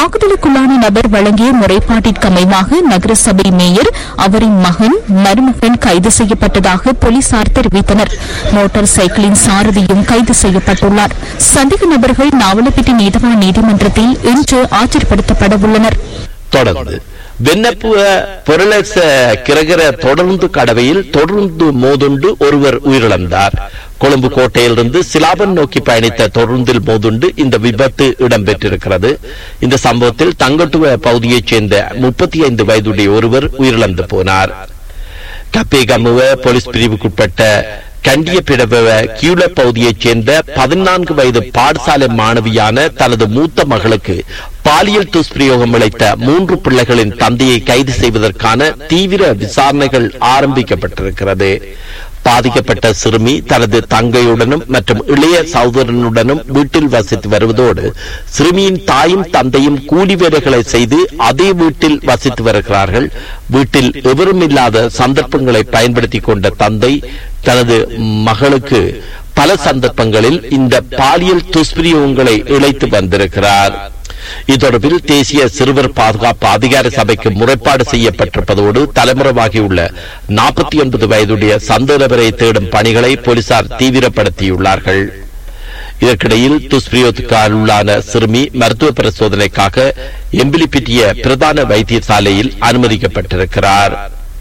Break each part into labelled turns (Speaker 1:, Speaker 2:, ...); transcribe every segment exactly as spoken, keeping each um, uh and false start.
Speaker 1: தாக்குதலுக்குள்ளான நபர் வழங்கிய முறைப்பாட்டிற்கமைவாக நகரசபை மேயர் அவரின் மகன் மருமகன் கைது செய்யப்பட்டதாக போலீசார் தெரிவித்தனர். மோட்டார் சைக்கிளின் சாரதியும் கைது செய்யப்பட்டுள்ளார். சந்தேக நபர்கள் நாவலப்பிட்டி நீதவான் நீதிமன்றத்தில் இன்று ஆஜர்படுத்தப்பட உள்ளனர்.
Speaker 2: தொடர்ந்து வெண்ணப்புவ பொருளச கிரகர தொடர்ந்து கடவையில் தொடர்ந்து மோதுண்டு ஒருவர் உயிரிழந்தார். கொழும்பு கோட்டையிலிருந்து சிலாபன் நோக்கி பயணித்த தொடர்ந்தில் மோதுண்டு இந்த விபத்து இடம்பெற்றிருக்கிறது. இந்த சம்பவத்தில் தங்கட்டுவ பகுதியைச் சேர்ந்த முப்பத்தி ஐந்து வயதுடைய ஒருவர் உயிரிழந்து போனார். கப்பேகமுவ போலீஸ் பிரிவுக்குட்பட்ட கண்டிய பிடவ கியூல பகுதியைச் சேர்ந்த பதினான்கு வயது பாடசாலை மாணவியான தனது மூத்த மகளுக்கு பாலியல் துஷ்பிரயோகம் இழைத்த மூன்று பிள்ளைகளின் தந்தையை கைது செய்வதற்கான தீவிர விசாரணைகள் ஆரம்பிக்கப்பட்டிருக்கிறது. பாதிக்கப்பட்ட சிறுமி தனது தங்கையுடனும் மற்றும் இளைய சகோதரனுடனும் வீட்டில் வசித்து வருவதோடு சிறுமியின் தாயும் தந்தையும் கூலி வேலைகளை செய்து அதே வீட்டில் வசித்து வருகிறார்கள். வீட்டில் எவரும் இல்லாத சந்தர்ப்பங்களை பயன்படுத்திக் கொண்ட தந்தை தனது மகளுக்கு பல சந்தர்ப்பங்களில் இந்த பாலியல் துஷ்பிரயோகங்களை இழைத்து வந்திருக்கிறார். இத்தொடர்பில் தேசிய சிறுவர் பாதுகாப்பு அதிகார சபைக்கு முறைப்பாடு செய்யப்பட்டிருப்பதோடு தலைமுறைவாகியுள்ள நாற்பத்தி ஒன்பது வயதுடைய சந்தேகநபரை தேடும் பணிகளை போலீசார் தீவிரப்படுத்தியுள்ளார்கள். இதற்கிடையில் துஷ்பிரயோகத்துக்கான சிறுமி மருத்துவ பரிசோதனைக்காக எம்பிலிப்பிட்டிய பிரதான வைத்தியசாலையில் அனுமதிக்கப்பட்டிருக்கிறார்.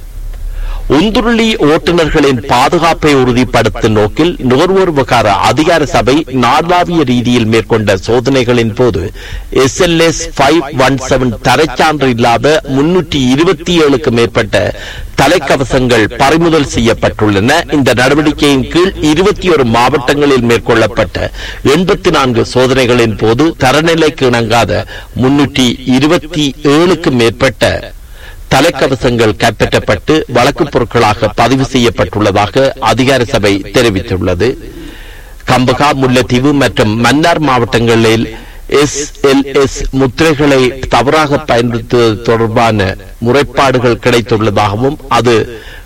Speaker 2: உந்துருளி ஓட்டுநர்களின் பாதுகாப்பை உறுதிப்படுத்தும் நோக்கில் நுகர்வோர் விவகார அதிகார சபை நாடாவிய ரீதியில் மேற்கொண்ட சோதனைகளின் போது எஸ் எல் எஸ் ஐந்து பதினைந்து தரச்சான்று இல்லாத முன்னூற்றி இருபத்தி ஏழுக்கு மேற்பட்ட தலைக்கவசங்கள் பறிமுதல் செய்யப்பட்டுள்ளன. இந்த நடவடிக்கையின் கீழ் இருபத்தி ஒரு மாவட்டங்களில் மேற்கொள்ளப்பட்ட எண்பத்தி நான்கு சோதனைகளின் போது தரநிலைக்கு இணங்காத முன்னூற்றி இருபத்தி ஏழுக்கு மேற்பட்ட தலைக்கவசங்கள் கைப்பற்றப்பட்டு வழக்கு பொருட்களாக பதிவு செய்யப்பட்டுள்ளதாக அதிகார சபை தெரிவித்துள்ளது. கம்பகா, முல்லைத்தீவு மற்றும் மன்னார் மாவட்டங்களில் எஸ் எல் எஸ் முத்திரைகளை தவறாக பயன்படுத்துவது தொடர்பான முறைப்பாடுகள் கிடைத்துள்ளதாகவும் அது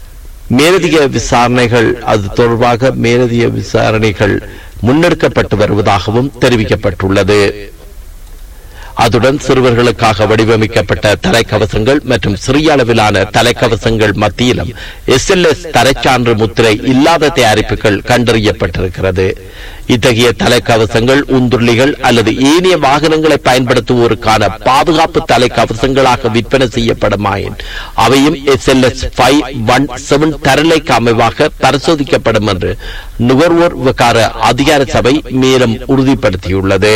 Speaker 2: மேலதிக விசாரணைகள் அது தொடர்பாக மேலதிக விசாரணைகள் முன்னெடுக்கப்பட்டு வருவதாகவும் தெரிவிக்கப்பட்டுள்ளது. அதுடன் சிறுவர்களுக்காக வடிவமைக்கப்பட்ட தலைக்கவசங்கள் மற்றும் சிறிய அளவிலான தலைக்கவசங்கள் மத்தியிலும் எஸ் எல் எஸ் தரச்சான்று முத்திரை இல்லாத தயாரிப்புகள் கண்டறியப்பட்டிருக்கிறது. இத்தகைய தலைக்கவசங்கள் உந்துருளிகள் அல்லது ஏனைய வாகனங்களை பயன்படுத்துவோருக்கான பாதுகாப்பு தலைக்கவசங்களாக விற்பனை செய்யப்படுமாயின் அவையும் எஸ் எல் எஸ் ஐந்து பதினைந்து தரநிலைக்கு அமைவாக பரிசோதிக்கப்படும் என்று நுகர்வோர் விவகார அதிகார சபை மேலும் உறுதிப்படுத்தியுள்ளது.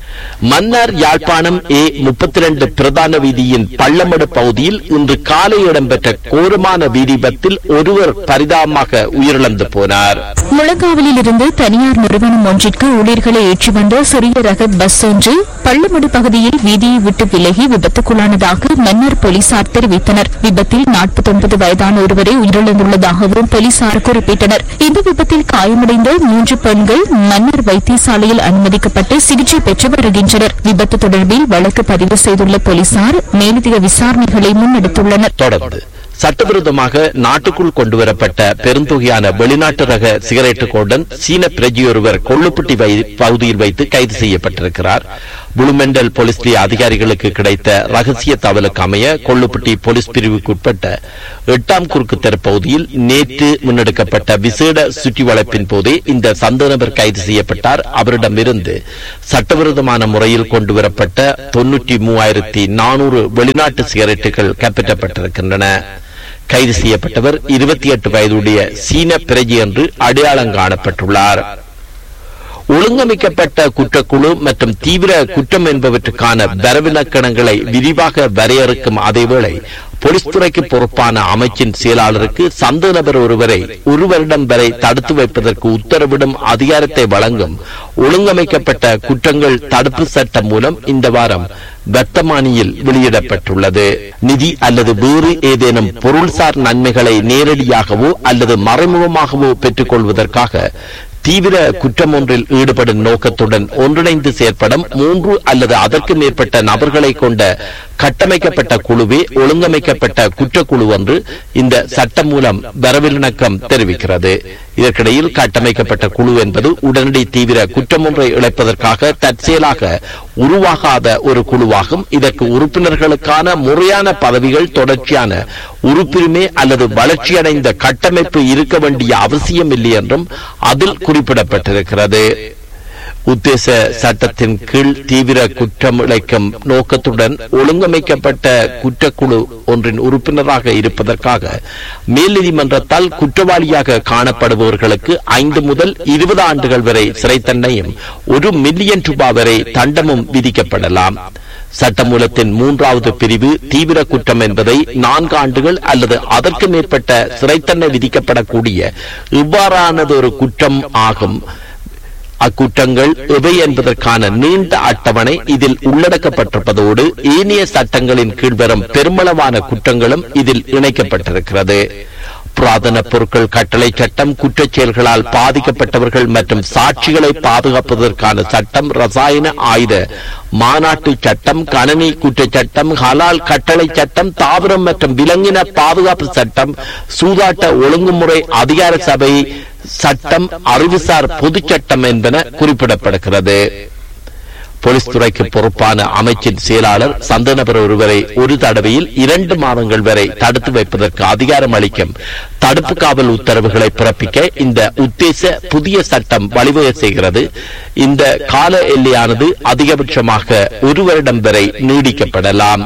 Speaker 2: மன்னார் யாழ்ப்பாணம் ஏ முப்பத்தி இரண்டு பிரதான வீதியின் பள்ளமடு பகுதியில் இன்று காலை இடம்பெற்ற கோரமான வீதி விபத்தில் ஒருவர் பரிதாபமாக உயிரிழந்து போனார்.
Speaker 1: முழங்காவலில் இருந்து தனியார் நிறுவனம் ஒன்றிற்கு ஊழியர்களை ஏற்றி வந்த சிறிய ரக பஸ் ஒன்று பள்ளமடு பகுதியில் வீதியை விட்டு விலகி விபத்துக்குள்ளானதாக மன்னார் போலீசார் தெரிவித்தனர். விபத்தில் நாற்பத்தி ஒன்பது வயதான ஒருவரை உயிரிழந்துள்ளதாகவும் போலீசார் குறிப்பிட்டனர். இந்த விபத்தில் காயமடைந்த மூன்று பெண்கள் மன்னார் வைத்தியசாலையில் அனுமதிக்கப்பட்டு சிகிச்சை பெற்று வருகின்றனர். விபத்து தொடர்பில் வழக்கு பதிவு செய்துள்ள போலீசார் மேலதிக விசாரணைகளை முன்னெடுத்துள்ளனர்.
Speaker 2: தொடர்ந்து சட்டவிரோதமாக நாட்டுக்குள் கொண்டுவரப்பட்ட பெருந்தொகையான வெளிநாட்டு ரக சிகரெட்டுகளுடன் சீன பிரஜையொருவர் கொள்ளுப்பட்டி பகுதியில் வைத்து கைது செய்யப்பட்டிருக்கிறார். புளுமெண்டல் போலீஸ் அதிகாரிகளுக்கு கிடைத்த ரகசிய தகவலுக்கு அமைய கொள்ளுப்பட்டி போலீஸ் பிரிவுக்குட்பட்ட எட்டாம் குறுக்கு தெரு பகுதியில் நேற்று முன்னெடுக்கப்பட்ட விசேட சுற்றி வளைப்பின் போதே இந்த சந்தேக நபர் கைது செய்யப்பட்டார். அவரிடமிருந்து சட்டவிரோதமான முறையில் கொண்டுவரப்பட்ட தொன்னூற்றி மூவாயிரத்தி நானூறு வெளிநாட்டு சிகரெட்டுகள் கைப்பற்றப்பட்டிருக்கின்றன. கைது செய்யப்பட்டவர் இருபத்தி எட்டு வயதுடைய சீன பிரஜை என்று அடையாளம் காணப்பட்டுள்ளார். ஒழுங்கமைக்கப்பட்ட குற்றக்குழு மற்றும் தீவிர குற்றம் என்பவற்றுக்கான வரவிலக்கணங்களை விரிவாக வரையறுக்கும் அதேவேளை போலீஸ் துறைக்கு பொறுப்பான அமைச்சின் செயலாளருக்கு சந்தேக நபர் ஒருவரை ஒரு வருடம் வரை தடுத்து வைப்பதற்கு உத்தரவிடும் அதிகாரத்தை வழங்கும் ஒழுங்கமைக்கப்பட்ட குற்றங்கள் தடுப்பு சட்டம் மூலம் இந்த வாரம் வர்த்தமானியில் வெளியிடப்பட்டுள்ளது. நிதி அல்லது வேறு ஏதேனும் பொருள்சார் நன்மைகளை நேரடியாகவோ அல்லது மறைமுகமாகவோ பெற்றுக் கொள்வதற்காக தீவிர குற்றம் ஒன்றில் ஈடுபடும் நோக்கத்துடன் ஒன்றிணைந்து செயற்படும் மூன்று அல்லது அதற்கு மேற்பட்ட நபர்களை கொண்ட கட்டமைக்கப்பட்ட குழுவே ஒழுங்கமைக்கப்பட்ட குற்றக்குழு என்று இந்த சட்டம் மூலம் வரவிலக்கம் தெரிவிக்கிறது. இதற்கிடையில் கட்டமைக்கப்பட்ட குழு என்பது உடனடி தீவிர குற்றம் ஒன்றை இழைப்பதற்காக தற்செயலாக உருவாகாத ஒரு குழுவாகும். இதற்கு உறுப்பினர்களுக்கான முறையான பதவிகள், தொடர்ச்சியான உறுப்புரிமை அல்லது வளர்ச்சியடைந்த கட்டமைப்பு இருக்க வேண்டிய அவசியம் இல்லை என்றும் அதில் குறிப்பிடப்பட்டிருக்கிறது. உத்தேச சட்டத்தின் கீழ் தீவிர குற்றம் இழைக்கும் நோக்கத்துடன் ஒழுங்கமைக்கப்பட்ட குற்றக்குழு ஒன்றின் உறுப்பினராக இருப்பதற்காக மேல் நீதிமன்றத்தால் குற்றவாளியாக காணப்படுபவர்களுக்கு ஐந்து முதல் இருபது ஆண்டுகள் வரை சிறை தண்டனையும் ஒரு மில்லியன் ரூபாய் வரை தண்டமும் விதிக்கப்படலாம். சட்டமூலத்தின் மூன்றாவது பிரிவு தீவிர குற்றம் என்பதை நான்கு ஆண்டுகள் அல்லது அதற்கு மேற்பட்ட சிறை தண்டனை விதிக்கப்படக்கூடிய இவ்வாறானது ஒரு குற்றம் ஆகும். அக்குற்றங்கள் எவை என்பதற்கான நீண்ட அட்டவணை இதில் உள்ளடக்கப்பட்டிருப்பதோடு ஏனைய சட்டங்களின் கீழ் வரும் பெருமளவான குற்றங்களும் இதில் இணைக்கப்பட்டிருக்கிறது. புராதன பொருட்கள் கட்டளை சட்டம், குற்றச் செயல்களால் பாதிக்கப்பட்டவர்கள் மற்றும் சாட்சிகளை பாதுகாப்பதற்கான சட்டம், ரசாயன ஆயுத மாநாட்டு சட்டம், கணனி குற்றச் சட்டம், ஹலால் கட்டளை சட்டம், தாவரம் மற்றும் விலங்கின பாதுகாப்பு சட்டம், சூதாட்ட ஒழுங்குமுறை அதிகார சபை சட்டம், அறிவுசார் பொது சட்டம் என்பன குறிப்பிடப்படுகிறது. போலீஸ் துறைக்கு பொறுப்பான அமைச்சின் செயலாளர் சந்த நபர் ஒருவரை ஒரு தடவையில் இரண்டு மாதங்கள் வரை தடுத்து வைப்பதற்கு அதிகாரம் அளிக்கும் தடுப்பு காவல் உத்தரவுகளை பிறப்பிக்க இந்த உத்தேச புதிய சட்டம் வழிவகை செய்கிறது. இந்த கால எல்லையானது அதிகபட்சமாக ஒரு வருடம் வரை நீடிக்கப்படலாம்.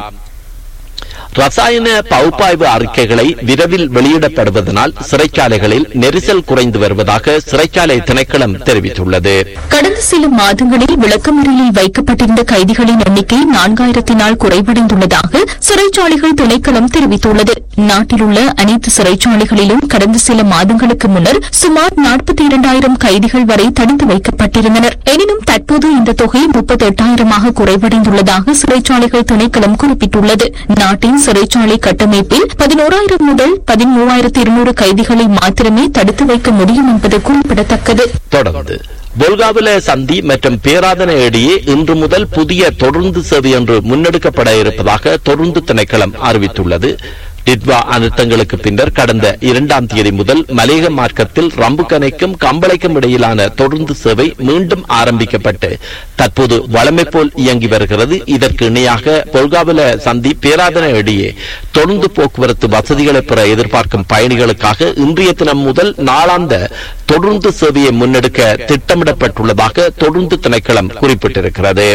Speaker 2: ரசாயன பகுப்பாய்வு அறிக்கைகளை விரைவில் வெளியிடப்படுவதனால் சிறைச்சாலைகளில் நெரிசல் குறைந்து வருவதாக சிறைச்சாலை திணைக்களம் தெரிவித்துள்ளது.
Speaker 1: கடந்த சில மாதங்களில் விளக்கமறியலில் வைக்கப்பட்டிருந்த கைதிகளின் எண்ணிக்கை நான்காயிரத்தி நாள் குறைவடைந்துள்ளதாக சிறைச்சாலைகள் திணைக்களம் தெரிவித்துள்ளது. நாட்டில் உள்ள அனைத்து சிறைச்சாலைகளிலும் கடந்த சில மாதங்களுக்கு முன்னர் சுமார் நாற்பத்தி இரண்டாயிரம் கைதிகள் வரை தடுத்து வைக்கப்பட்டிருந்தனர். எனினும் தற்போது இந்த தொகை முப்பத்தி எட்டாயிரமாக குறைவடைந்துள்ளதாக சிறைச்சாலைகள் திணைக்களம் குறிப்பிட்டுள்ளது. நாட்டின் சிறைச்சாலை கட்டமைப்பில் பதினோராயிரம் முதல் பதிமூவாயிரத்தி இருநூறு கைதிகளை மாத்திரமே தடுத்து வைக்க முடியும் என்பது குறிப்பிடத்தக்கது.
Speaker 2: தொடர்ந்து பொல்காவில சந்தி மற்றும் பேராதனை இடையே இன்று முதல் புதிய தொடர்ந்து சேவை ஒன்று முன்னெடுக்கப்பட இருப்பதாக தொடர்ந்து திணைக்களம் அறிவித்துள்ளது. டிட்வா அனர்த்தங்களுக்கு பின்னர் கடந்த இரண்டாம் தேதி முதல் மலேக மார்க்கத்தில் ரம்புக்கனைக்கும் கம்பளைக்கும் இடையிலான தொடர்ந்து சேவை மீண்டும் ஆரம்பிக்கப்பட்டு தற்போது வழமை போல் இயங்கி வருகிறது. இதற்கு இணையாக பொல்காவில சந்தி பேராதனை இடையே தொடர்ந்து போக்குவரத்து வசதிகளை பெற எதிர்பார்க்கும் பயணிகளுக்காக இன்றைய தினம் முதல் நாளாந்த தொடர்ந்து சேவையை முன்னெடுக்க திட்டமிடப்பட்டுள்ளதாக தொடர்ந்து திணைக்களம் குறிப்பிட்டிருக்கிறது.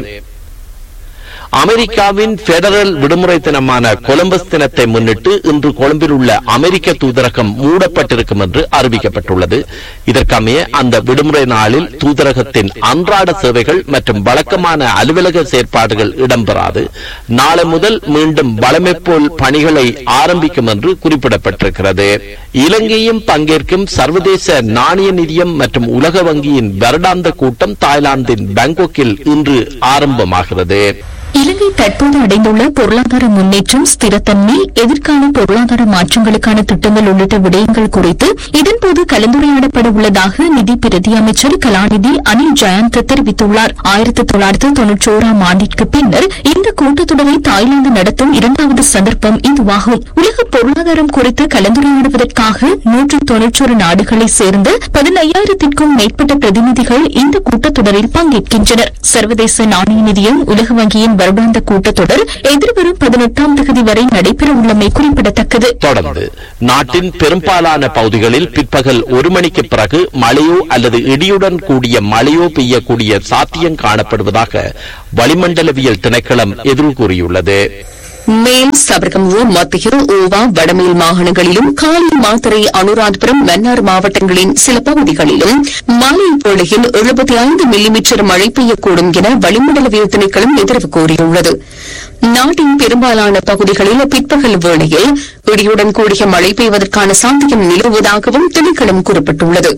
Speaker 2: அமெரிக்காவின் பெடரல் விடுமுறை தினமான கொலம்பஸ் தினத்தை முன்னிட்டு இன்று கொழும்பில் உள்ள அமெரிக்க தூதரகம் மூடப்பட்டிருக்கும் என்று அறிவிக்கப்பட்டுள்ளது. இதற்கமைய அந்த விடுமுறை நாளில் தூதரகத்தின் அன்றாட சேவைகள் மற்றும் வழக்கமான அலுவலக செயற்பாடுகள் இடம்பெறாது. நாளை முதல் மீண்டும் வழமை போல் பணிகளை ஆரம்பிக்கும் என்று குறிப்பிடப்பட்டிருக்கிறது. இலங்கையும் பங்கேற்கும் சர்வதேச நாணய நிதியம் மற்றும் உலக வங்கியின் வருடாந்த கூட்டம் தாய்லாந்தின் பாங்காக்கில் இன்று ஆரம்பமாகிறது.
Speaker 1: இலங்கை தற்போது அடைந்துள்ள பொருளாதார முன்னேற்றம், ஸ்திரத்தன்மை, எதிர்கால பொருளாதார மாற்றங்களுக்கான திட்டங்கள் உள்ளிட்ட விடயங்கள் குறித்து இதன்போது கலந்துரையாடப்பட உள்ளதாக நிதி பிரதி அமைச்சர் கலாநிதி அனில் ஜயந்த் தெரிவித்துள்ளார். ஆயிரத்தி தொள்ளாயிரத்தி தொன்னூற்றி ஓராம் ஆண்டிற்கு பின்னர் இந்த கூட்டத்தொடரை தாய்லாந்து நடத்தும் இரண்டாவது சந்தர்ப்பம் இதுவாகும். உலக பொருளாதாரம் குறித்து கலந்துரையாடுவதற்காக நூற்று தொன்னூற்றி ஒரு நாடுகளைச் சேர்ந்த பதினையாயிரத்திற்கும் மேற்பட்ட பிரதிநிதிகள் இந்த கூட்டத்தொடரில் பங்கேற்கின்றனர். சர்வதேச நாணய நிதியம், உலக வங்கியின் வருடாந்த கூட்டத்தொடர் எதிர்வரும் பதினெட்டாம் தேதி வரை நடைபெற உள்ளமை குறிப்பிடத்தக்கது.
Speaker 2: தொடர்ந்து நாட்டின் பெரும்பாலான பகுதிகளில் பிற்பகல் ஒரு மணிக்கு பிறகு மழையோ அல்லது இடியுடன் கூடிய மழையோ பெய்யக்கூடிய சாத்தியம் காணப்படுவதாக வளிமண்டலவியல் திணைக்களம் எதிர்வு கூறியுள்ளது.
Speaker 3: மேல் சபரகமுவ, மத்திய, ஓவா, வடமேல் மாகாணங்களிலும் காலி, மாத்தறை, அனுராதபுரம், மன்னார் மாவட்டங்களின் சில பகுதிகளிலும் மாலை வேளையில் எழுபத்தி ஐந்து மில்லிமீட்டர் மழை பெய்யக்கூடும் என வளிமண்டலவியல் திணைக்களம் எதிர்வு கூறியுள்ளது. நாட்டின் பெரும்பாலான பகுதிகளில் பிற்பகல் வேளையில் இடியுடன் கூடிய மழை பெய்வதற்கான சாத்தியம் நிலவுவதாகவும் திணைக்களம் குறிப்பிட்டுள்ளது.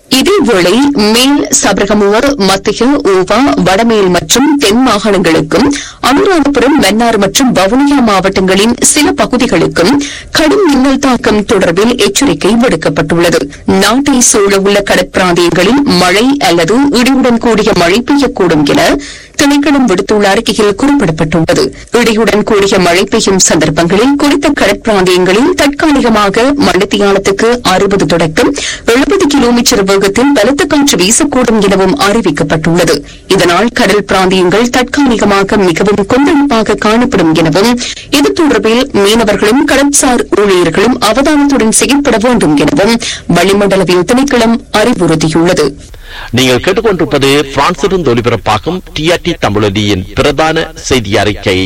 Speaker 3: இதேவேளை மேல் சபரகமுவ மத்திய ஊவா வடமேல் மற்றும் தென் மாகாணங்களுக்கும் அனுராதபுரம் மன்னார் மற்றும் வவுனியா மாவட்டங்களின் சில பகுதிகளுக்கும் கடும் மின்னல் தாக்கம் தொடர்பில் எச்சரிக்கை விடுக்கப்பட்டுள்ளது. நாட்டை சூழவுள்ள கடற்பிராந்தியங்களில் மழை அல்லது இடியுடன் கூடிய மழை பெய்யக்கூடும் என திணைக்களம் விடுத்துள்ள அறிக்கையில் குறிப்பிடப்பட்டுள்ளது. இடியுடன் கூடிய மழை பெய்யும் சந்தர்ப்பங்களில் குறித்த கடற்பிராந்தியங்களில் தற்காலிகமாக மண்டத்தியாலத்துக்கு அறுபது தொடக்கம் எழுபது கிலோமீட்டர் வேகத்தில் பலத்த காற்று வீசக்கூடும் எனவும் அறிவிக்கப்பட்டுள்ளது. இதனால் கடல் பிராந்தியங்கள் தற்காலிகமாக மிகவும் கொந்தளிப்பாக காணப்படும் எனவும் இது தொடர்பில் மீனவர்களும் கடற்சார் ஊழியர்களும் அவதானத்துடன் செயல்பட வேண்டும் எனவும் வளிமண்டலவியல் திணைக்களம் அறிவுறுத்தியுள்ளது.
Speaker 2: நீங்கள் கேட்டுக்கொண்டிருப்பது பிரான்சிலிருந்து ஒலிபரப்பாகும் டிஆர்டி தமிழொலியின் பிரதான செய்தி அறிக்கை.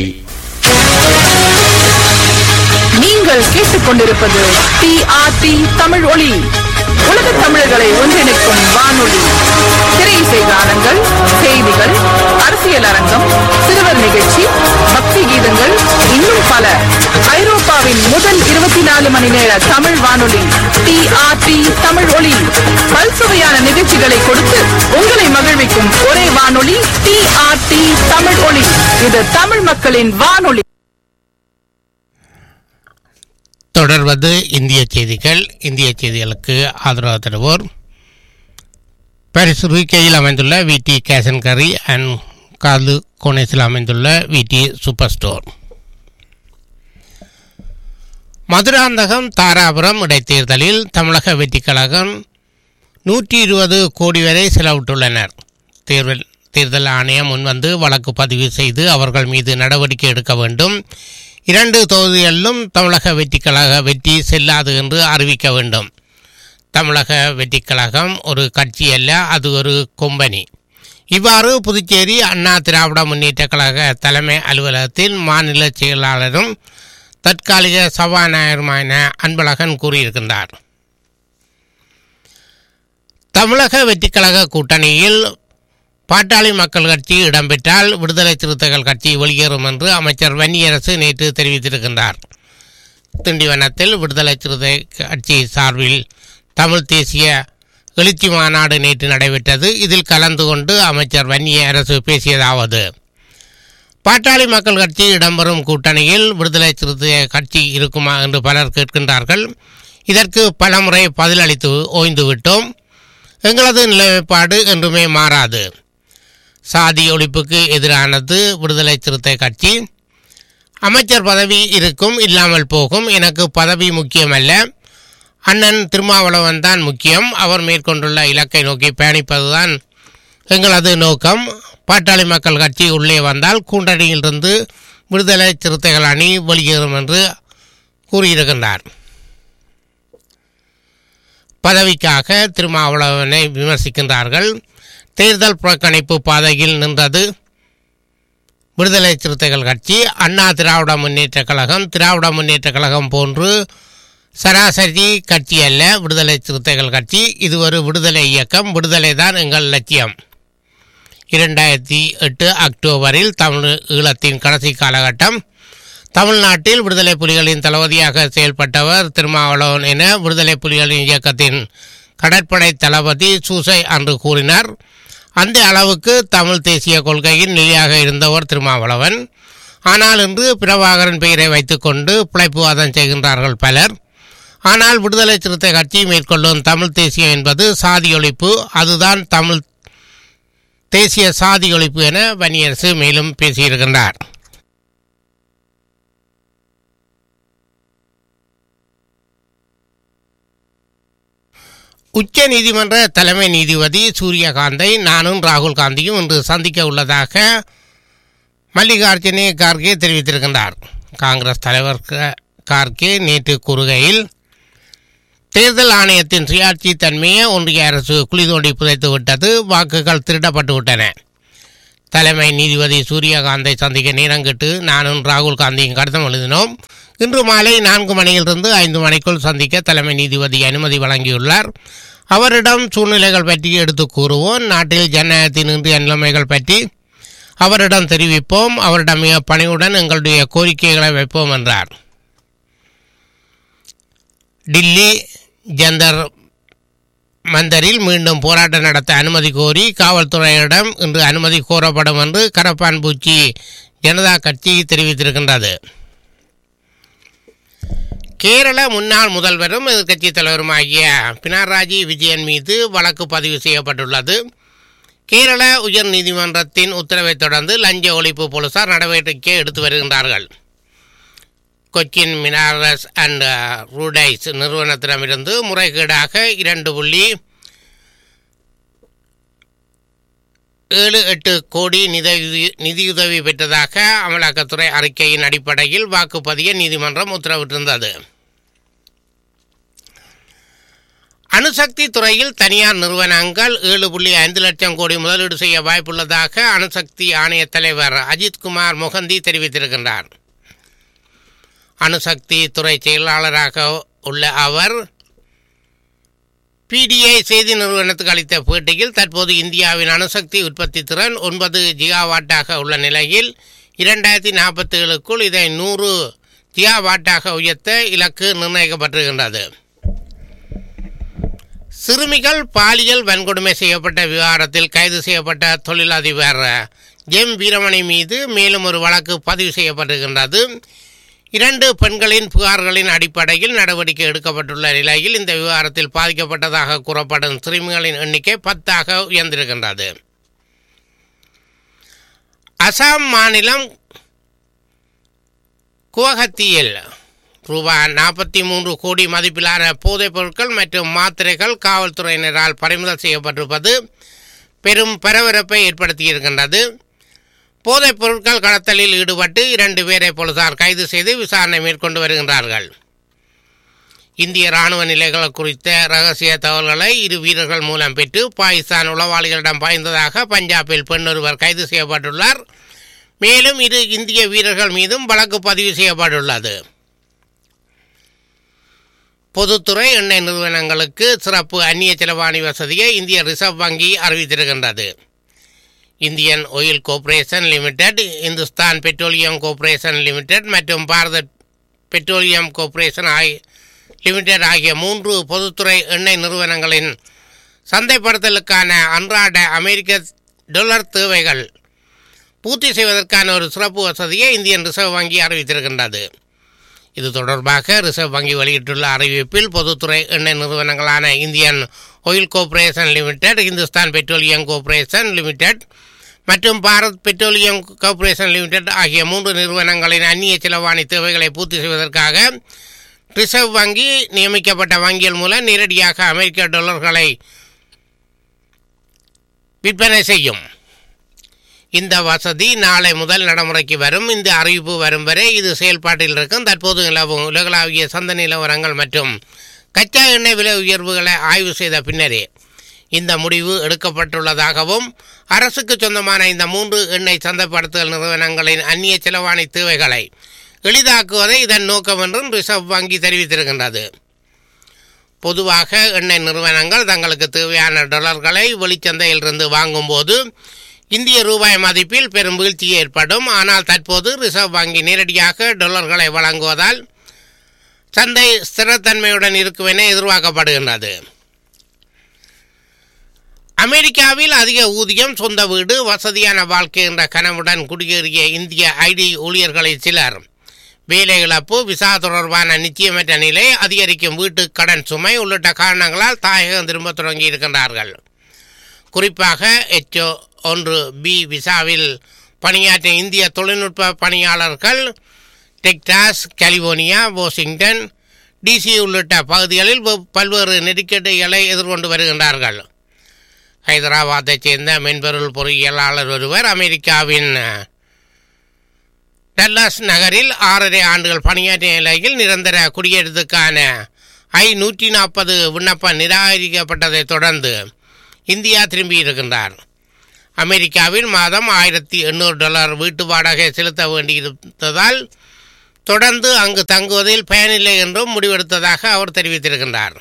Speaker 4: நீங்கள் கேட்டுக்கொண்டிருப்பது டிஆர்டி தமிழ் ஒலி, உலக தமிழர்களை ஒன்றிணைக்கும் வானொலி. திரையிசை கானங்கள், செய்திகள், அரசியல் அரங்கம், சிறுவர் நிகழ்ச்சி, பக்தி கீதங்கள், இன்னும் பல. ஐரோப்பாவின் முதல் இருபத்தி நாலு மணி நேர தமிழ் வானொலி டிஆர்டி தமிழ் ஒலி. பல்சுவையான நிகழ்ச்சிகளை கொடுத்து உங்களை மகிழ்விக்கும் ஒரே வானொலி டிஆர்டி தமிழ் ஒலி. இது தமிழ் மக்களின் வானொலி.
Speaker 5: தொடர்வது இந்திய செய்திகள். இந்திய செய்திகளுக்கு ஆதரவு தருவோர் பாரிஸ் ரூய்கையில் அமைந்துள்ள விடி கேஷன் கரி அண்ட் காது கோனேஸில் அமைந்துள்ள விடி சூப்பர் ஸ்டோர். மதுராந்தகம் தாராபுரம் இடைத்தேர்தலில் தமிழக வெற்றிக் கழகம் நூற்றி இருபது கோடி வரை செலவிட்டுள்ளனர். தேர்தல் தேர்தல் ஆணையம் முன்வந்து வழக்கு பதிவு செய்து அவர்கள் மீது நடவடிக்கை எடுக்க வேண்டும். இரண்டு தொகுதிகளிலும் தமிழக வெற்றிக் கழக வெற்றி செல்லாது என்று அறிவிக்க வேண்டும். தமிழக வெற்றிக் கழகம் ஒரு கட்சி அல்ல, அது ஒரு கொம்பனி. இவ்வாறு புதுச்சேரி அண்ணா திராவிட முன்னேற்ற கழக தலைமை அலுவலகத்தில் மாநில செயலாளரும் தற்காலிக சபாநாயகருமான அன்பழகன் கூறியிருக்கின்றார். தமிழக வெற்றிக் கழக கூட்டணியில் பாட்டாளி மக்கள் கட்சி இடம்பெற்றால் விடுதலை சிறுத்தைகள் கட்சி வெளியேறும் என்று அமைச்சர் வன்னியரசு நேற்று தெரிவித்திருக்கின்றார். திண்டிவனத்தில் விடுதலை சிறுத்தை கட்சி சார்பில் தமிழ் தேசிய எழுச்சி மாநாடு நேற்று நடைபெற்றது. இதில் கலந்து கொண்டு அமைச்சர் வன்னியரசு பேசியதாவது: பாட்டாளி மக்கள் கட்சி இடம்பெறும் கூட்டணியில் விடுதலை சிறுத்தை கட்சி இருக்குமா என்று பலர் கேட்கின்றார்கள். இதற்கு பலமுறை பதிலளித்து ஓய்ந்துவிட்டோம். எங்களது நிலைப்பாடு என்றுமே மாறாது. சாதி ஒழிப்புக்கு எதிரானது விடுதலை சிறுத்தை கட்சி. அமைச்சர் பதவி இருக்கும், இல்லாமல் போகும். எனக்கு பதவி முக்கியமல்ல, அண்ணன் திருமாவளவன் தான் முக்கியம். அவர் மேற்கொண்டுள்ள இலக்கை நோக்கி பயணிப்பதுதான் எங்களது நோக்கம். பாட்டாளி மக்கள் கட்சி உள்ளே வந்தால் கூட்டணியிலிருந்து விடுதலை சிறுத்தைகள் அணி வெளியேறும் என்று கூறியிருக்கின்றார். பதவிக்காக திருமாவளவனை விமர்சிக்கின்றார்கள். தேர்தல் புறக்கணிப்பு பாதையில் நின்றது விடுதலை சிறுத்தைகள் கட்சி. அண்ணா திராவிட முன்னேற்ற கழகம் திராவிட முன்னேற்ற கழகம் போன்று சராசரி கட்சி அல்ல விடுதலை சிறுத்தைகள் கட்சி. இது ஒரு விடுதலை இயக்கம். விடுதலை தான் எங்கள் லட்சியம். இரண்டாயிரத்தி எட்டு அக்டோபரில் தமிழ் ஈழத்தின் கடைசி காலகட்டம். தமிழ்நாட்டில் விடுதலை புலிகளின் தளபதியாக செயல்பட்டவர் திருமாவளவன் என விடுதலை புலிகளின் இயக்கத்தின் கடற்படை தளபதி சூசை அன்று கூறினார். அந்த அளவுக்கு தமிழ் தேசிய கொள்கையின் நிலையாக இருந்தவர் திருமாவளவன். ஆனால் இன்று பிரபாகரன் பெயரை வைத்துக்கொண்டு பிழைப்புவாதம் செய்கின்றார்கள் பலர். ஆனால் விடுதலை சிறுத்தை கட்சி மேற்கொள்ளும் தமிழ் தேசியம் என்பது சாதி ஒழிப்பு. அதுதான் தமிழ் தேசிய சாதி ஒழிப்பு என வன்னியரசு மேலும் பேசியிருக்கின்றார். உச்ச நீதிமன்ற தலைமை நீதிபதி சூரியகாந்தை நானும் ராகுல் காந்தியும் இன்று சந்திக்க உள்ளதாக மல்லிகார்ஜுனே கார்கே தெரிவித்திருக்கின்றார். காங்கிரஸ் தலைவர் கார்கே நேற்று கூறுகையில், தேர்தல் ஆணையத்தின் சுயாட்சி தன்மையை ஒன்றிய அரசு குழி தோண்டி புதைத்து விட்டது. வாக்குகள் திருடப்பட்டு விட்டன. தலைமை நீதிபதி சூரியகாந்தை சந்திக்க நேரங்கிட்டு நானும் ராகுல் காந்தியும் கடிதம் எழுதினோம். இன்று மாலை நான்கு மணியிலிருந்து ஐந்து மணிக்குள் சந்திக்க தலைமை நீதிபதி அனுமதி வழங்கியுள்ளார். அவரிடம் சூழ்நிலைகள் பற்றி எடுத்து கூறுவோம். நாட்டில் ஜனநாயகத்தின் இன்றைய நிலைமைகள் பற்றி அவரிடம் தெரிவிப்போம். அவரிடம் மிக பணிவுடன் எங்களுடைய கோரிக்கைகளை வைப்போம் என்றார். டில்லி ஜந்தர் மந்தரில் மீண்டும் போராட்டம் நடத்த அனுமதி கோரி காவல்துறையிடம் இன்று அனுமதி கோரப்படும் என்று கரப்பான்பூச்சி ஜனதா கட்சி தெரிவித்திருக்கின்றது. கேரள முன்னாள் முதல்வரும் எதிர்க்கட்சித் தலைவருமாகிய பினராயி விஜயன் மீது வழக்கு பதிவு செய்யப்பட்டுள்ளது. கேரள உயர் நீதிமன்றத்தின் உத்தரவை தொடர்ந்து லஞ்ச ஒழிப்பு போலீசார் நடவடிக்கை எடுத்து வருகின்றார்கள். கொச்சின் மினாரஸ் அண்ட் ரூடைஸ் நிறுவனத்திடமிருந்து முறைகேடாக இரண்டு புள்ளி ஏழு எட்டு கோடி நிதி நிதியுதவி பெற்றதாக அமலாக்கத்துறை அறிக்கையின் அடிப்படையில் வாக்குப்பதிய நீதிமன்றம் உத்தரவிட்டிருந்தது. அணுசக்தி துறையில் தனியார் நிறுவனங்கள் ஏழு புள்ளி ஐந்து லட்சம் கோடி முதலீடு செய்ய வாய்ப்புள்ளதாக அணுசக்தி ஆணைய தலைவர் அஜித்குமார் மொஹந்தி தெரிவித்திருக்கின்றார். அணுசக்தி துறை செயலாளராக உள்ள அவர் பிடிஐ செய்தி நிறுவனத்துக்கு அளித்த பேட்டியில் தற்போது இந்தியாவின் அணுசக்தி உற்பத்தி திறன் ஒன்பது ஜிகாவாட்டாக உள்ள நிலையில் இரண்டாயிரத்தி நாற்பத்தி ஏழுக்குள் இதை நூறு ஜிகாவாட்டாக உயர்த்த இலக்கு நிர்ணயிக்கப்பட்டிருக்கின்றது. சிறுமிகள் பாலியல் வன்கொடுமை செய்யப்பட்ட விவகாரத்தில் கைது செய்யப்பட்ட தொழிலதிபர் எம் வீரமணி மீது மேலும் ஒரு வழக்கு பதிவு செய்யப்பட்டிருக்கின்றது. இரண்டு பெண்களின் புகார்களின் அடிப்படையில் நடவடிக்கை எடுக்கப்பட்டுள்ள நிலையில் இந்த விவகாரத்தில் பாதிக்கப்பட்டதாக கூறப்படும் சிறுமிகளின் எண்ணிக்கை பத்தாக உயர்ந்திருக்கின்றது. அசாம் மாநிலம் குவஹத்தியில் ரூபாய் நாற்பத்தி மூன்று கோடி மதிப்பிலான போதைப் பொருட்கள் மற்றும் மாத்திரைகள் காவல்துறையினரால் பறிமுதல் செய்யப்பட்டிருப்பது பெரும் பரபரப்பை ஏற்படுத்தியிருக்கின்றது. போதைப் பொருட்கள் கடத்தலில் ஈடுபட்டு இரண்டு பேரை போலீசார் கைது செய்து விசாரணை மேற்கொண்டு வருகின்றார்கள். இந்திய ராணுவ நிலைகள் குறித்த ரகசிய தகவல்களை இரு வீரர்கள் மூலம் பெற்று பாகிஸ்தான் உளவாளிகளிடம் பாய்ந்ததாக பஞ்சாபில் பெண் ஒருவர் கைது செய்யப்பட்டுள்ளார். மேலும் இரு இந்திய வீரர்கள் மீதும் வழக்கு பதிவு செய்யப்பட்டுள்ளது. பொதுத்துறை எண்ணெய் நிறுவனங்களுக்கு சிறப்பு அந்நிய செலவாணி வசதியை இந்திய ரிசர்வ் வங்கி அறிவித்திருக்கின்றது. Indian oil corporation limited, Hindustan petroleum corporation limited மற்றும் பாரத் பெட்ரோலியம் கார்ப்பரேஷன் லிமிடெட் ஆகிய மூன்று பொதுத்துறை எண்ணெய் நிறுவனங்களின் சந்தைப்படுத்தலுக்கான அன்றாட அமெரிக்க டாலர் தேவைகள் பூர்த்தி செய்வதற்கான ஒரு சிறப்பு வசதியை இந்தியன் ரிசர்வ் வங்கி அறிவித்திருக்கின்றது. இது தொடர்பாக ரிசர்வ் வங்கி வெளியிட்டுள்ள அறிவிப்பில் பொதுத்துறை எண்ணெய் நிறுவனங்களான Indian oil corporation limited, Hindustan petroleum corporation limited மற்றும் பாரத் பெட்ரோலியம் கார்ப்பரேஷன் லிமிடெட் ஆகிய மூன்று நிறுவனங்களின் அந்நிய செலவாணி தேவைகளை பூர்த்தி செய்வதற்காக ரிசர்வ் வங்கி நியமிக்கப்பட்ட வங்கிகள் மூலம் நேரடியாக அமெரிக்க டாலர்களை விற்பனை செய்யும். இந்த வசதி நாளை முதல் நடைமுறைக்கு வரும். இந்த அறிவிப்பு வரும் வரை இது செயல்பாட்டில் இருக்கும். தற்போது நிலவும் உலகளாவிய சந்தை நிலவரங்கள் மற்றும் கச்சா எண்ணெய் விலை உயர்வுகளை ஆய்வு செய்த பின்னரே இந்த முடிவு எடுக்கப்பட்டுள்ளதாகவும் அரசுக்கு சொந்தமான இந்த மூன்று எண்ணெய் சந்தைப்படுத்தல் நிறுவனங்களின் அந்நிய செலவாணி தேவைகளை எளிதாக்குவதே இதன் நோக்கம் என்றும் ரிசர்வ் வங்கி தெரிவித்திருக்கின்றது. பொதுவாக எண்ணெய் நிறுவனங்கள் தங்களுக்கு தேவையான டாலர்களை வெளிச்சந்தையிலிருந்து வாங்கும்போது இந்திய ரூபாய் மதிப்பில் பெரும் வீழ்ச்சி ஏற்படும். ஆனால் தற்போது ரிசர்வ் வங்கி நேரடியாக டாலர்களை வழங்குவதால் சந்தை ஸ்திரத்தன்மையுடன் இருக்கும் என எதிர்பார்க்கப்படுகின்றது. அமெரிக்காவில் அதிக ஊதியம், சொந்த வீடு, வசதியான வாழ்க்கை என்ற கனவுடன் குடியேறிய இந்திய ஐடி ஊழியர்களில் சிலர் வேலை இழப்பு, விசா தொடர்பான நிச்சயமற்ற நிலை, அதிகரிக்கும் வீட்டு கடன் சுமை உள்ளிட்ட காரணங்களால் தாயகம் திரும்ப தொடங்கி இருக்கின்றார்கள். குறிப்பாக எச்ஓ ஒன்று பி விசாவில் பணியாற்றிய இந்திய தொழில்நுட்ப பணியாளர்கள் டெக்சாஸ், கலிபோர்னியா, வாஷிங்டன் டிசி உள்ளிட்ட பகுதிகளில் பல்வேறு நெருக்கடிகளை எதிர்கொண்டு வருகின்றார்கள். ஹைதராபாத்தைச் சேர்ந்த மென்பொருள் பொறியியலாளர் ஒருவர் அமெரிக்காவின் டல்லாஸ் நகரில் ஆறரை ஆண்டுகள் பணியாற்றிய நிலையில் நிரந்தர குடியேற்றத்துக்கான ஐ நூற்றி நாற்பது விண்ணப்பம் நிராகரிக்கப்பட்டதை தொடர்ந்து இந்தியா திரும்பியிருக்கின்றார். அமெரிக்காவில் மாதம் ஆயிரத்தி எண்ணூறு டாலர் வீட்டு வாடகை செலுத்த வேண்டியிருந்ததால் தொடர்ந்து அங்கு தங்குவதில் பயனில்லை என்றும் முடிவெடுத்ததாக அவர் தெரிவித்திருக்கின்றார்.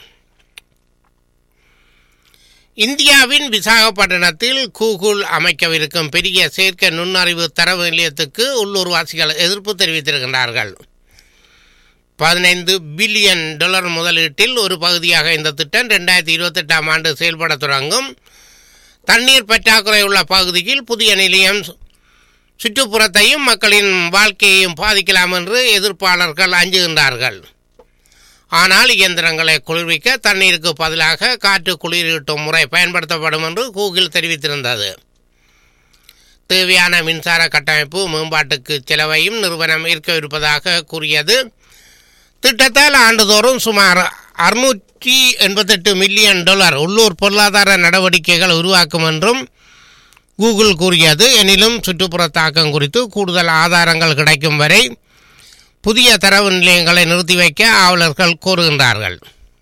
Speaker 5: இந்தியாவின் விசாகப்பட்டினத்தில் கூகுள் அமைக்கவிருக்கும் பெரிய செயற்கை நுண்ணறிவு தரவு நிலையத்துக்கு உள்ளூர்வாசிகள் எதிர்ப்பு தெரிவித்திருக்கின்றார்கள். பதினைந்து பில்லியன் டாலர் முதலீட்டில் ஒரு பகுதியாக இந்த திட்டம் இரண்டாயிரத்தி இருபத்தெட்டாம் ஆண்டு செயல்பட தொடங்கும். தண்ணீர் பற்றாக்குறை உள்ள பகுதியில் புதிய நிலையம் சுற்றுப்புறத்தையும் மக்களின் வாழ்க்கையையும் பாதிக்கலாம் என்று எதிர்ப்பாளர்கள் அஞ்சுகின்றார்கள். ஆனால் இயந்திரங்களை குளிர்விக்க தண்ணீருக்கு பதிலாக காற்று குளிரூட்டும் முறை பயன்படுத்தப்படும் என்று கூகுள் தெரிவித்திருந்தது. தேவையான மின்சார கட்டமைப்பு மேம்பாட்டுக்கு செலவையும் நிறுவனம் இருக்கவிருப்பதாக கூறியது. திட்டத்தால் ஆண்டுதோறும் சுமார் அறுநூற்றி எண்பத்தெட்டு மில்லியன் டாலர் உள்ளூர் பொருளாதார நடவடிக்கைகள் உருவாக்கும் என்றும் கூகுள் கூறியது. எனினும் சுற்றுப்புற தாக்கம் குறித்து கூடுதல் ஆதாரங்கள் கிடைக்கும் வரை புதிய தரவு நிலையங்களை நிறுத்தி வைக்க ஆவலர்கள் கோருகின்றார்கள்.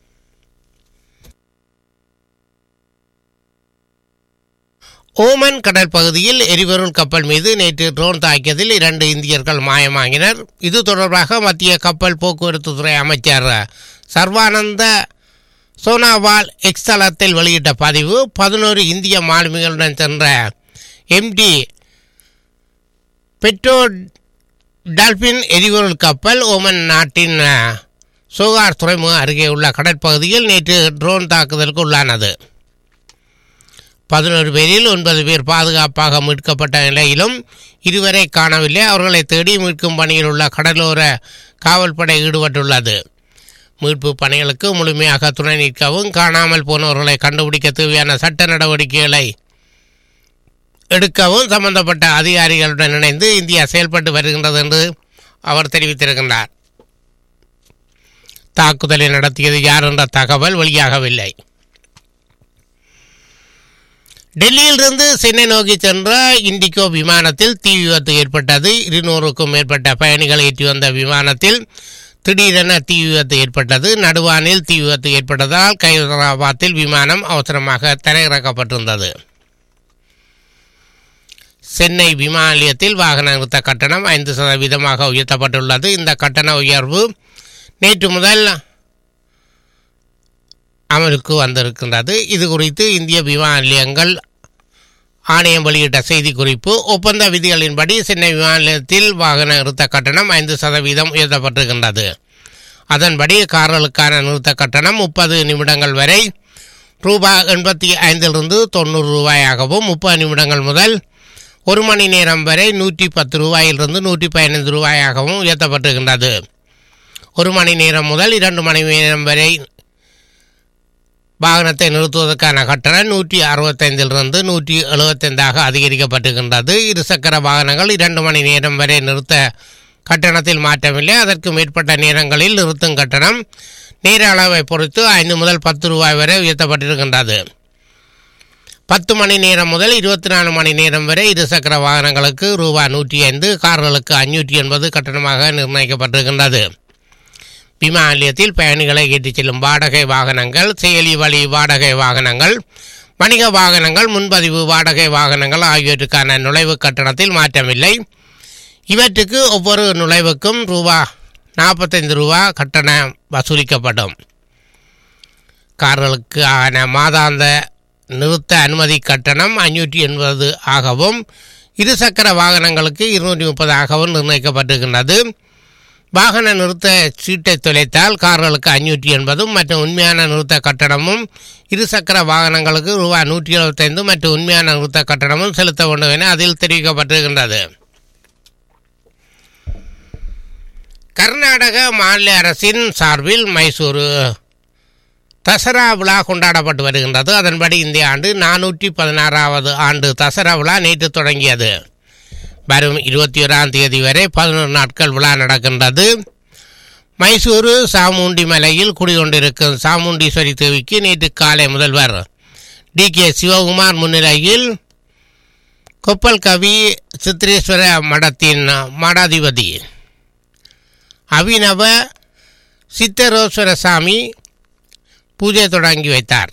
Speaker 5: ஓமன் கடல் பகுதியில் எரிபொருள் கப்பல் மீது நேற்று ட்ரோன் தாக்கியதில் இரண்டு இந்தியர்கள் மாயமாகினர். இது தொடர்பாக மத்திய கப்பல் போக்குவரத்து துறை அமைச்சர் சர்வானந்த சோனாவால் எக்ஸ் தளத்தில் வெளியிட்ட பதிவு, பதினோரு இந்திய மாலுமிகளுடன் சென்ற எம்டி பெட்ரோ டால்பின் எரிபொருள் கப்பல் ஓமன் நாட்டின் சோகார் துறைமுகம் அருகே உள்ள கடற்பகுதியில் நேற்று ட்ரோன் தாக்குதலுக்கு உள்ளானது. பதினோரு பேரில் ஒன்பது பேர் பாதுகாப்பாக மீட்கப்பட்ட நிலையிலும் இருவரை காணவில்லை. அவர்களை தேடி மீட்கும் பணியில் உள்ள கடலோர காவல்படை ஈடுபட்டுள்ளது. மீட்பு பணிகளுக்கு முழுமையாக துணை நிற்கவும் காணாமல் போனவர்களை கண்டுபிடிக்க தேவையான சட்ட நடவடிக்கைகளை எடுக்கவும் சம்பந்தப்பட்ட அதிகாரிகளுடன் இணைந்து இந்தியா செயல்பட்டு வருகின்றது என்று அவர் தெரிவித்திருக்கின்றார். தாக்குதலை நடத்தியது யார் என்ற தகவல் வெளியாகவில்லை. டெல்லியிலிருந்து சென்னை நோக்கி சென்ற இண்டிகோ விமானத்தில் தீ விபத்து ஏற்பட்டது. இருநூறுக்கும் மேற்பட்ட பயணிகள் ஏற்றி வந்த விமானத்தில் திடீரென தீ விபத்து ஏற்பட்டது. நடுவானில் தீ விபத்து ஏற்பட்டதால் ஹைதராபாத்தில் விமானம் அவசரமாக தரையிறக்கப்பட்டிருந்தது. சென்னை விமான நிலையத்தில் வாகன நிறுத்த கட்டணம் ஐந்து சதவீதமாக உயர்த்தப்பட்டுள்ளது. இந்த கட்டண உயர்வு நேற்று முதல் அமலுக்கு வந்திருக்கின்றது. இது குறித்து இந்திய விமான நிலையங்கள் ஆணையம் வெளியிட்ட செய்திக்குறிப்பு, ஒப்பந்த விதிகளின்படி சென்னை விமான நிலையத்தில் வாகன நிறுத்த கட்டணம் ஐந்து சதவீதம் உயர்த்தப்பட்டிருக்கின்றது. அதன்படி கார்களுக்கான நிறுத்த கட்டணம் முப்பது நிமிடங்கள் வரை ரூபாய் எண்பத்தி ஐந்திலிருந்து தொண்ணூறு ரூபாயாகவும், முப்பது நிமிடங்கள் முதல் ஒரு மணி நேரம் வரை நூற்றி பத்து ரூபாயிலிருந்து நூற்றி பதினைந்து ரூபாயாகவும் உயர்த்தப்பட்டிருக்கின்றது. ஒரு மணி நேரம் முதல் இரண்டு மணி நேரம் வரை வாகனத்தை நிறுத்துவதற்கான கட்டணம் நூற்றி அறுபத்தைந்திலிருந்து நூற்றி எழுபத்தைந்தாக அதிகரிக்கப்பட்டிருக்கின்றது. இருசக்கர வாகனங்கள் இரண்டு மணி நேரம் வரை நிறுத்த கட்டணத்தில் மாற்றமில்லை. அதற்கு மேற்பட்ட நேரங்களில் நிறுத்தும் கட்டணம் நேர அளவை பொறுத்து ஐந்து முதல் பத்து ரூபாய் வரை உயர்த்தப்பட்டிருக்கின்றது. பத்து மணி நேரம் முதல் இருபத்தி நாலு மணி நேரம் வரை இருசக்கர வாகனங்களுக்கு ரூபாய் நூற்றி ஐந்து, கார்களுக்கு அஞ்சூற்றி எண்பது கட்டணமாக நிர்ணயிக்கப்பட்டிருக்கின்றது. விமான நிலையத்தில் பயணிகளை ஏற்றிச் செல்லும் வாடகை வாகனங்கள், செயலி வழி வாடகை வாகனங்கள், வணிக வாகனங்கள், முன்பதிவு வாடகை வாகனங்கள் ஆகியவற்றுக்கான நுழைவு கட்டணத்தில் மாற்றமில்லை. இவற்றுக்கு ஒவ்வொரு நுழைவுக்கும் ரூபா நாற்பத்தைந்து ரூபா கட்டணம் வசூலிக்கப்படும். கார்களுக்கான மாதாந்த நிறுத்த அனுமதி கட்டணம் ஐநூற்றி எண்பது ஆகவும், இருசக்கர வாகனங்களுக்கு இருநூற்றி முப்பது ஆகவும் நிர்ணயிக்கப்பட்டிருக்கின்றது. வாகன நிறுத்த சீட்டை தொலைத்தால் கார்களுக்கு ஐநூற்றி எண்பதும் மற்றும் உண்மையான நிறுத்த கட்டணமும், இருசக்கர வாகனங்களுக்கு ரூபாய் நூற்றி எழுபத்தைந்து மற்றும் உண்மையான நிறுத்த கட்டணமும் செலுத்த வேண்டும் என அதில் தெரிவிக்கப்பட்டிருக்கின்றது. கர்நாடக மாநில அரசின் சார்பில் மைசூரு தசரா விழா கொண்டாடப்பட்டு வருகின்றது. அதன்படி இந்த ஆண்டு நானூற்றி பதினாறாவது ஆண்டு தசரா விழா நேற்று தொடங்கியது. வரும் இருபத்தி ஓராம் தேதி வரை பதினொரு நாட்கள் விழா நடக்கின்றது. மைசூரு சாமுண்டி மலையில் குடிகொண்டிருக்கும் சாமுண்டீஸ்வரி தேவிக்கு நேற்று காலை முதல்வர் டி கே சிவகுமார் முன்னிலையில் கொப்பல் கவி சித்திரேஸ்வர மடத்தின் மடாதிபதி அபிநவ சித்தரோஸ்வர சாமி பூஜை தொடங்கி வைத்தார்.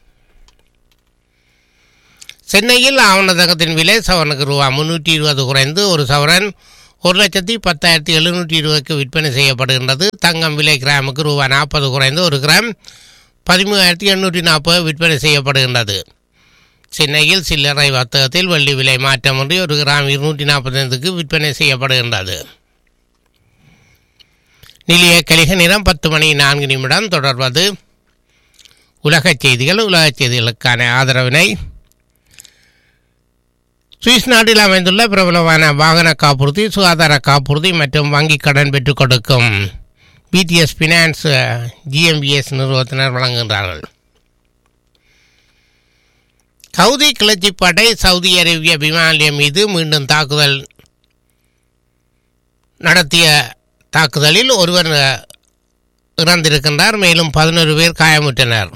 Speaker 5: சென்னையில் ஆவணத்தங்கத்தின் விலை சவரனுக்கு ரூபா முன்னூற்றி இருபது குறைந்து ஒரு சவரன் ஒரு லட்சத்தி பத்தாயிரத்தி எழுநூற்றி இருபதுக்கு விற்பனை செய்யப்படுகின்றது. தங்கம் விலை கிராமுக்கு ரூபா நாற்பது குறைந்து ஒரு கிராம் பதிமூவாயிரத்தி எண்ணூற்றி நாற்பது விற்பனை செய்யப்படுகின்றது. சென்னையில் சில்லறை வர்த்தகத்தில் வெள்ளி விலை மாற்றமின்றி ஒரு கிராம் இருநூற்றி நாற்பத்தைந்துக்கு விற்பனை செய்யப்படுகின்றது. நிலைய கலிக நேரம் பத்து மணி நான்கு நிமிடம். தொடர்வது உலகச் செய்திகள். உலகச் செய்திகளுக்கான ஆதரவினை சுவிஸ் நாட்டில் அமைந்துள்ள பிரபலமான வாகன காப்புறுதி, சுகாதார காப்புறுதி மற்றும் வங்கிக் கடன் பெற்றுக் கொடுக்கும் பிடிஎஸ் ஃபினான்ஸ் ஜிஎம்பிஎஸ் நிறுவனத்தினர் வழங்குகின்றார்கள். ஹவுதி கிளர்ச்சிப்படை சவுதி அரேபிய விமான நிலையம் மீது மீண்டும் தாக்குதல் நடத்திய தாக்குதலில் ஒருவர் இறந்திருக்கின்றார். மேலும் பதினொரு பேர் காயமுற்றனர்.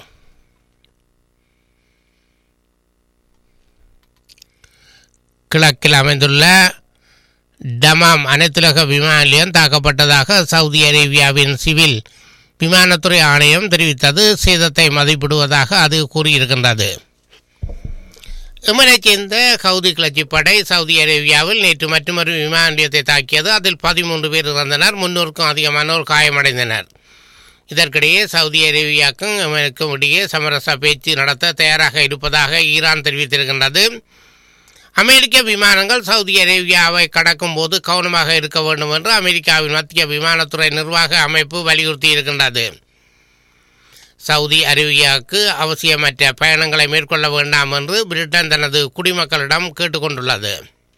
Speaker 5: கிழக்கில் அமைந்துள்ள டமாம் அனைத்துலக விமான நிலையம் தாக்கப்பட்டதாக சவுதி அரேபியாவின் சிவில் விமானத்துறை ஆணையம் தெரிவித்தது. சேதத்தை மதிப்பிடுவதாக அது கூறியிருக்கின்றது. எமனைச் சேர்ந்த ஹவுதி கிளர்ச்சிப்படை சவுதி அரேபியாவில் நேற்று மற்றொரு விமான நிலையத்தை தாக்கியது. அதில் பதிமூன்று பேர் இறந்தனர், முன்னூறுக்கும் அதிகமானோர் காயமடைந்தனர். இதற்கிடையே சவுதி அரேபியாவுக்கும் எமனுக்கும் இடையே சமரச பேச்சு நடத்த தயாராக இருப்பதாக ஈரான் தெரிவித்திருக்கின்றது. அமெரிக்க விமானங்கள் சவுதி அரேபியாவை கடக்கும் போது கவனமாக இருக்க வேண்டும் என்று அமெரிக்காவின் மத்திய விமானத்துறை நிர்வாக அமைப்பு வலியுறுத்தி இருக்கின்றது. சவுதி அரேபியாவுக்கு அவசியமற்ற பயணங்களை மேற்கொள்ள வேண்டாம் என்று பிரிட்டன் தனது குடிமக்களிடம் கேட்டுக்கொண்டுள்ளது.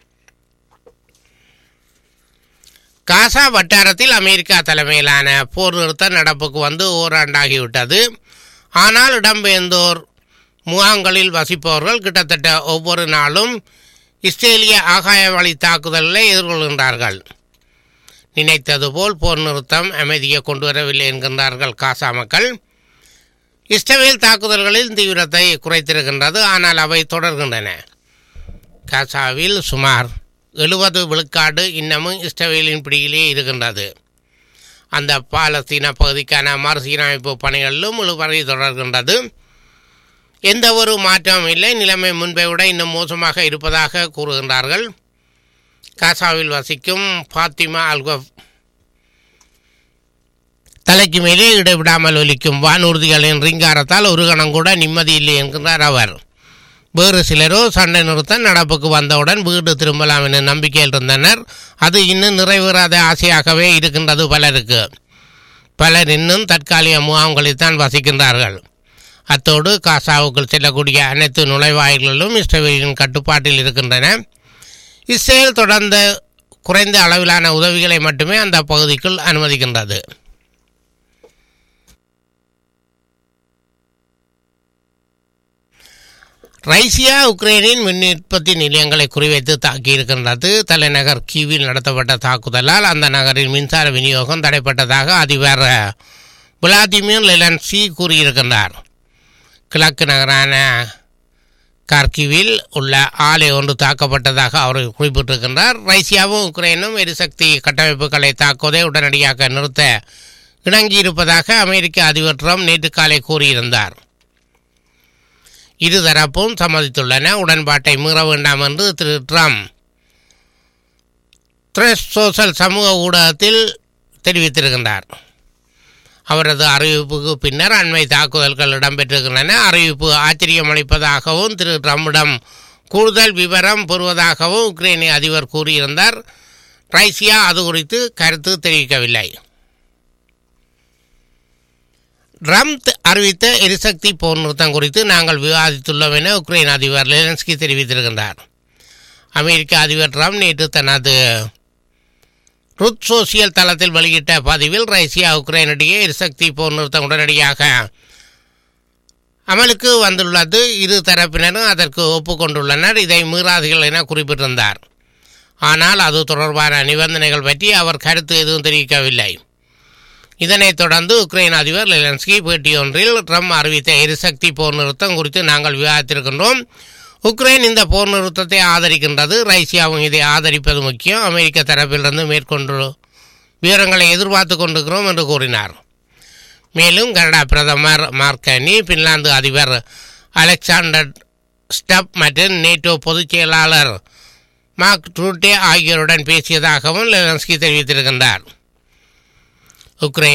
Speaker 5: காசா வட்டாரத்தில் அமெரிக்கா தலைமையிலான போர் நிறுத்த நடப்புக்கு வந்து ஓராண்டாகிவிட்டது. ஆனால் இடம்பெயர்ந்தோர் முகாம்களில் வசிப்பவர்கள் கிட்டத்தட்ட ஒவ்வொரு நாளும் இஸ்ரேலிய ஆகாய வழி தாக்குதல்களை எதிர்கொள்கின்றார்கள். நினைத்தது போல் போர் நிறுத்தம் அமைதியை கொண்டு வரவில்லை என்கின்றார்கள் காசா மக்கள். இஸ்ரேல் தாக்குதல்களில் தீவிரத்தை குறைத்திருக்கின்றது, ஆனால் அவை தொடர்கின்றன. காசாவில் சுமார் எழுபது விழுக்காடு இன்னமும் இஸ்ரேலின் பிடியிலே இருக்கின்றது. அந்த பாலஸ்தீன பகுதிக்கான மறுசீரமைப்பு பணிகளிலும் இழுபறி தொடர்கின்றது. எந்த ஒரு மாற்றமும் இல்லை. நிலைமை முன்பை விட இன்னும் மோசமாக இருப்பதாக கூறுகின்றார்கள். காசாவில் வசிக்கும் பாத்திமா அல்கப் தலைக்கு மேலே இடைவிடாமல் ஒலிக்கும் வானூர்திகளின் ரீங்காரத்தால் ஒரு கணம் கூட நிம்மதி இல்லை என்கின்றார் அவர். வேறு சிலரோ சண்டை நிறுத்த நடப்புக்கு வந்தவுடன் வீடு திரும்பலாம் என நம்பிக்கையில் இருந்தனர். அது இன்னும் நிறைவேறாத ஆசையாகவே இருக்கின்றது பலருக்கு. பலர் இன்னும் தற்காலிக முகாம்களில் தான் வசிக்கின்றார்கள். அத்தோடு காசாவுக்குள் செல்லக்கூடிய அனைத்து நுழைவாயில்களும் இஸ்ரேலின் கட்டுப்பாட்டில் இருக்கின்றன. இஸ்ரேல் தொடர்ந்த குறைந்த அளவிலான உதவிகளை மட்டுமே அந்த பகுதிக்குள் அனுமதிக்கின்றது. ரஷ்யா உக்ரைனின் மின் உற்பத்தி நிலையங்களை குறிவைத்து தாக்கியிருக்கின்றது. தலைநகர் கீவில் நடத்தப்பட்ட தாக்குதலால் அந்த நகரின் மின்சார விநியோகம் தடைப்பட்டதாக அதிபர் விளாடிமிர் லெலன்ஸ்கி கூறியிருக்கின்றார். கிழக்கு நகரான கார்கிவில் உள்ள ஆலை ஒன்று தாக்கப்பட்டதாக அவர் குறிப்பிட்டிருக்கின்றார். ரஷ்யாவும் உக்ரைனும் எரிசக்தி கட்டமைப்புகளை தாக்குவதை உடனடியாக நிறுத்த இணங்கியிருப்பதாக அமெரிக்க அதிபர் ட்ரம்ப் நேற்று காலை கூறியிருந்தார். இருதரப்பும் சம்மதித்துள்ளன. உடன்பாட்டை மீற வேண்டாம் என்று திரு ட்ரம்ப் த்ரெஷ் சோஷல் சமூக ஊடகத்தில் தெரிவித்திருக்கின்றார். அவரது அறிவிப்புக்கு பின்னர் அண்மை தாக்குதல்கள் இடம்பெற்றிருக்கின்றன. அறிவிப்பு ஆச்சரியமளிப்பதாகவும் திரு ட்ரம்பிடம் கூடுதல் விவரம் பெறுவதாகவும் உக்ரைனிய அதிபர் கூறியிருந்தார். ரஷ்யா அது குறித்து கருத்து தெரிவிக்கவில்லை. ட்ரம்ப் அறிவித்த எரிசக்தி போர் நிறுத்தம் குறித்து நாங்கள் விவாதித்துள்ளோம் என உக்ரைன் அதிபர் லெலன்ஸ்கி தெரிவித்திருக்கின்றார். அமெரிக்க அதிபர் ட்ரம்ப் நேற்று தனது ருத் சோசியல் தளத்தில் வெளியிட்ட பதிவில் ரஷ்யா உக்ரைனிடையே எரிசக்தி போர் நிறுத்தம் உடனடியாக அமலுக்கு வந்துள்ளது. இரு தரப்பினரும் அதற்கு ஒப்புக்கொண்டுள்ளனர். இதை மீறாதீர்கள் என குறிப்பிட்டிருந்தார். ஆனால் அது தொடர்பான நிபந்தனைகள் பற்றி அவர் கருத்து எதுவும் தெரிவிக்கவில்லை. இதனைத் தொடர்ந்து உக்ரைன் அதிபர் லெலன்ஸ்கி பேட்டியொன்றில் ட்ரம்ப் அறிவித்த எரிசக்தி போர் நிறுத்தம் குறித்து நாங்கள் விவாதித்திருக்கின்றோம். உக்ரைன் இந்த போர் நிறுத்தத்தை ஆதரிக்கின்றது. ரஷ்யாவும் இதை ஆதரிப்பது முக்கியம். அமெரிக்க தரப்பிலிருந்து மேற்கொண்டு விவரங்களை எதிர்பார்த்து கொண்டிருக்கிறோம் என்று கூறினார். மேலும் கனடா பிரதமர் மார்கனி, பின்லாந்து அதிபர் அலெக்சாண்டர் ஸ்டப் மற்றும் நேட்டோ பொதுச் செயலாளர் மார்க் ரூட்டே ஆகியோருடன் பேசியதாகவும் லெலன்ஸ்கி தெரிவித்திருக்கின்றார். உக்ரைன்